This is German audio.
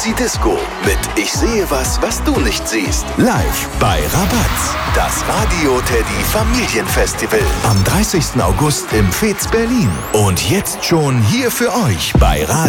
Easy Disco mit Ich sehe was du nicht siehst. Live bei Rabatz. Das Radio Teddy Familienfestival am 30. August im Fez Berlin. Und jetzt schon hier für euch bei Radio